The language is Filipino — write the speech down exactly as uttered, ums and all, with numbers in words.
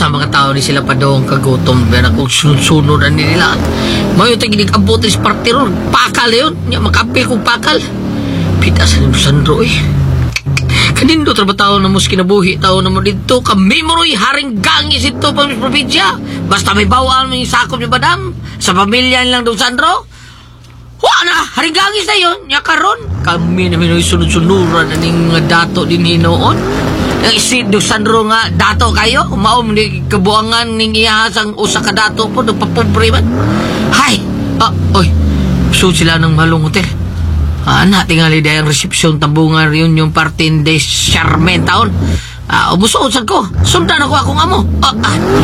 sa mga tao ni sila pa doon kagutom ba na kung sunod-sunod na nila. Mayo tayo ginig-abot sa partiro. Pakal yun. Nya makapil kong pakal. Pita sa nito Sandro eh. Kanindo trabaho tao na mos kinabuhi tao na mo dito. Kami moro'y haring gangis ito pang probinsya. Basta may bawaan mo yung sakop ni Badam. Sa pamilya lang doon Sandro. Wala! Haring gangis na yun. Nya karon. Kami namin yung sunod-sunuran na ning dato din hinoon. Ang isid do Sandro nga dato kayo. Maom ni kabuangan ning iyahasang usa ka dato po. Nagpapobre man. Hay! Ah, oy. So sila ng malong hotel. Ah, na tingali dahil resepsyon tabungan yun yung party de Charmaine taon. Ah, ubuso saan ko. Sundan ako akong amo. Ah, ah.